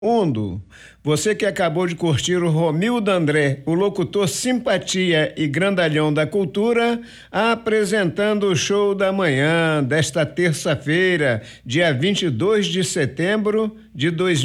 Mundo, você que acabou de curtir o Romildo André, o locutor simpatia e grandalhão da cultura, apresentando o show da manhã desta terça-feira, dia 22 de setembro de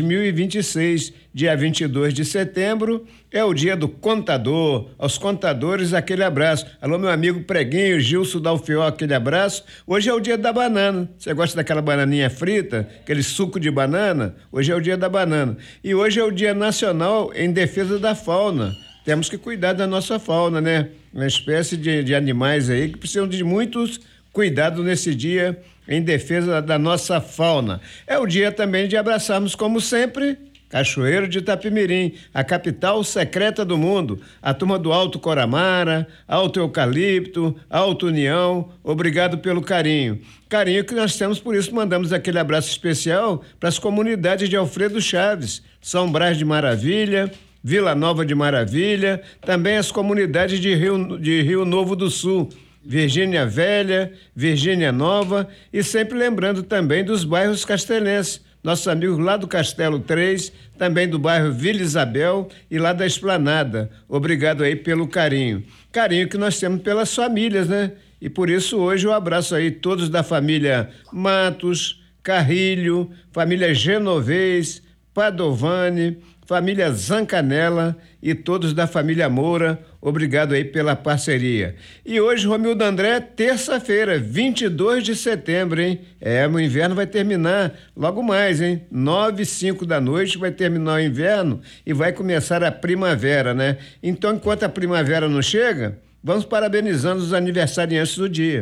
2026. Dia 22 de setembro é o dia do contador. Aos contadores, aquele abraço. Alô, meu amigo Preguinho, Gilson Dalfió, aquele abraço. Hoje é o dia da banana. Você gosta daquela bananinha frita, aquele suco de banana? Hoje é o dia da banana. E hoje é o dia nacional em defesa da fauna. Temos que cuidar da nossa fauna, né? Uma espécie de animais aí que precisam de muitos cuidados nesse dia em defesa da nossa fauna. É o dia também de abraçarmos, como sempre, Cachoeiro de Itapemirim, a capital secreta do mundo, a turma do Alto Coramara, Alto Eucalipto, Alto União, obrigado pelo carinho. Carinho que nós temos, por isso mandamos aquele abraço especial para as comunidades de Alfredo Chaves, São Brás de Maravilha, Vila Nova de Maravilha, também as comunidades de Rio Novo do Sul, Virgínia Velha, Virgínia Nova e sempre lembrando também dos bairros castelenses, nossos amigos lá do Castelo 3, também do bairro Vila Isabel e lá da Esplanada. Obrigado aí pelo carinho. Carinho que nós temos pelas famílias, né? E por isso hoje eu abraço aí todos da família Matos, Carrilho, família Genovez, Padovani, família Zancanella e todos da família Moura, obrigado aí pela parceria. E hoje, Romildo André, terça-feira, 22 de setembro, hein? O inverno vai terminar logo mais, hein? 9h05 da noite vai terminar o inverno e vai começar a primavera, né? Então, enquanto a primavera não chega, vamos parabenizando os aniversariantes do dia.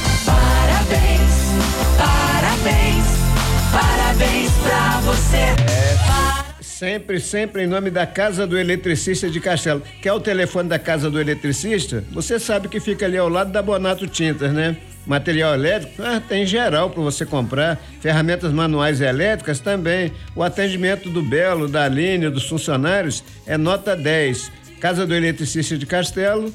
Parabéns, parabéns, parabéns pra você. Sempre em nome da Casa do Eletricista de Castelo. Quer o telefone da Casa do Eletricista? Você sabe que fica ali ao lado da Bonato Tintas, né? Material elétrico, tem geral para você comprar. Ferramentas manuais e elétricas também. O atendimento do Belo, da Aline, dos funcionários é nota 10. Casa do Eletricista de Castelo,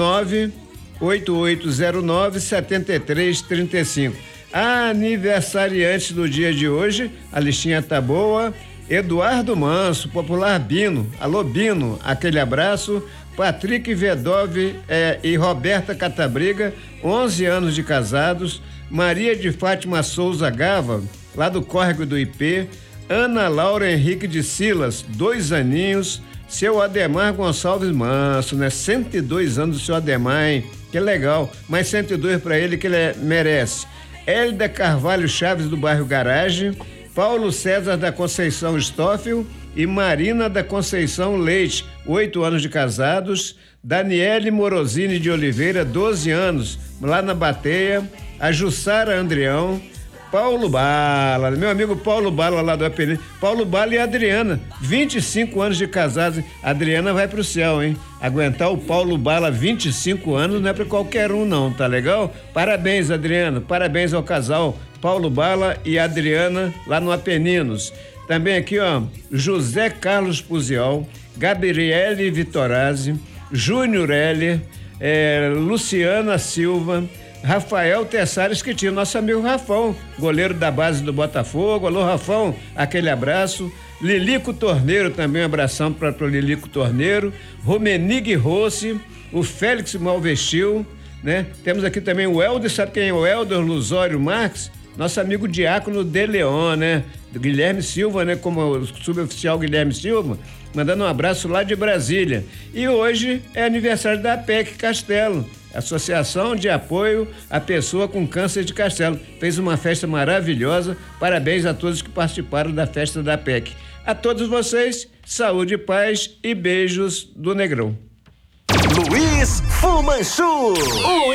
98809-7335. Aniversariantes do dia de hoje, a listinha tá boa. Eduardo Manso, popular Bino, alô Bino, aquele abraço. Patrick Vedove e Roberta Catabriga, 11 anos de casados. Maria de Fátima Souza Gava, lá do Córrego do IP. Ana Laura Henrique de Silas, 2 aninhos. Seu Ademar Gonçalves Manso, né? 102 anos do seu Ademar, hein? Que legal, mais 102 para ele que ele merece. Hélida Carvalho Chaves, do bairro Garagem. Paulo César da Conceição Stoffel e Marina da Conceição Leite, 8 anos de casados. Daniele Morosini de Oliveira, 12 anos, lá na Bateia. A Jussara Andrião. Paulo Bala, meu amigo Paulo Bala lá do Apelido. Paulo Bala e a Adriana, 25 anos de casados. A Adriana vai pro céu, hein? Aguentar o Paulo Bala 25 anos não é pra qualquer um não, tá legal? Parabéns, Adriana, parabéns ao casal Paulo Bala e Adriana lá no Apeninos. Também aqui, ó, José Carlos Puziol, Gabriele Vitorazzi, Júnior Heller, Luciana Silva, Rafael Tessares, que tinha nosso amigo Rafão, goleiro da base do Botafogo. Alô, Rafão, aquele abraço. Lilico Torneiro também, um abração para o Lilico Torneiro. Romenig Rossi, o Félix Malvestil, né? Temos aqui também o Helder, sabe quem é o Helder Lusório Marques? Nosso amigo Diácono De Leon, né? Do Guilherme Silva, né? Como o suboficial Guilherme Silva, mandando um abraço lá de Brasília. E hoje é aniversário da APEC Castelo, Associação de Apoio à Pessoa com Câncer de Castelo. Fez uma festa maravilhosa. Parabéns a todos que participaram da festa da APEC. A todos vocês, saúde, paz e beijos do Negrão. Luiz Fumanchu.